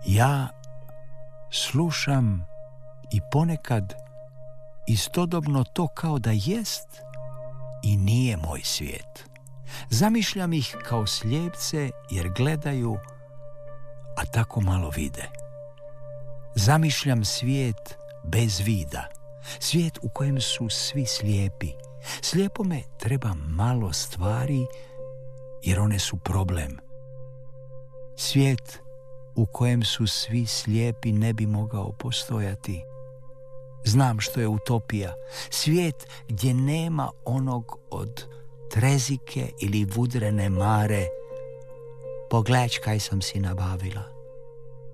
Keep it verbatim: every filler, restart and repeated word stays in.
Ja slušam i ponekad istodobno to kao da jest i nije moj svijet. Zamišljam ih kao slijepce jer gledaju, a tako malo vide. Zamišljam svijet bez vida, svijet u kojem su svi slijepi. Slijepome treba malo stvari jer one su problem. Svijet u kojem su svi slijepi ne bi mogao postojati. Znam što je utopija. Svijet gdje nema onog od trezike ili vudrene mare. Pogledaj kaj sam si nabavila.